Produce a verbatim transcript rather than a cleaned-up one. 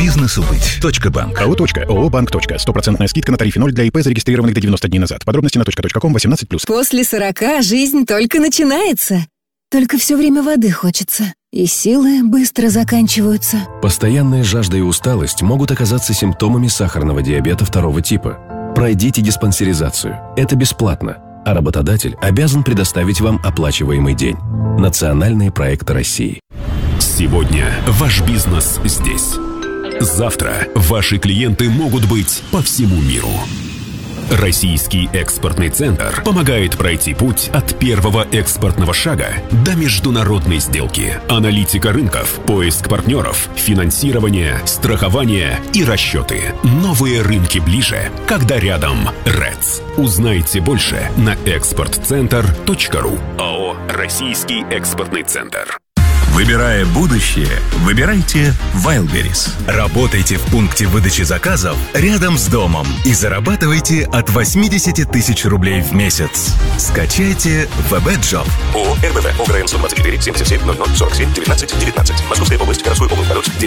Бизнесу быть. Точка банк. АО «Точка». ООО «Банк. Точка». Стопроцентная скидка на тарифе ноль для ИП, зарегистрированных до девяноста дней назад. Подробности на точка точка ком восемнадцать плюс. После сорока жизнь только начинается. Только все время воды хочется. И силы быстро заканчиваются. Постоянная жажда и усталость могут оказаться симптомами сахарного диабета второго типа. Пройдите диспансеризацию. Это бесплатно. А работодатель обязан предоставить вам оплачиваемый день. Национальные проекты России. Сегодня ваш бизнес здесь. Завтра ваши клиенты могут быть по всему миру. Российский экспортный центр помогает пройти путь от первого экспортного шага до международной сделки. Аналитика рынков, поиск партнеров, финансирование, страхование и расчеты. Новые рынки ближе, когда рядом РЭЦ. Узнайте больше на экспорт центр точка ру. АО «Российский экспортный центр». Выбирая будущее, выбирайте Wildberries. Работайте в пункте выдачи заказов рядом с домом и зарабатывайте от восемьдесят тысяч рублей в месяц. Скачайте ВБ-джоб. ООО «эр бэ вэ», ОГРН сто двадцать четыре, семьдесят семь, ноль ноль, сорок семь, девятнадцать, девятнадцать. Московская область, городской округ,